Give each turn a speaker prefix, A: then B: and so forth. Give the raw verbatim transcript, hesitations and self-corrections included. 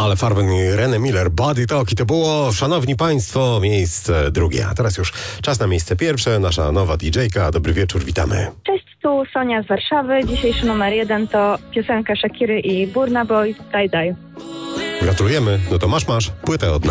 A: Ale Farben i René Miller, Body Talk, i to było, szanowni państwo, miejsce drugie. A teraz już czas na miejsce pierwsze, nasza nowa didżejka. Dobry wieczór, witamy.
B: Cześć, tu Sonia z Warszawy. Dzisiejszy numer jeden to piosenka Shakiry i Burna Boy, Tie Dye.
A: Gratulujemy, no to masz, masz płytę od nas.